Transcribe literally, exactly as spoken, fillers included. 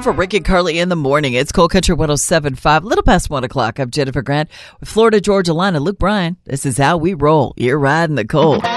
for Rick and Carly in the morning. It's Cold Country one oh seven point five, little past one o'clock. I'm Jennifer Grant with Florida Georgia Line and Luke Bryan. This is how we roll. You're riding the cold.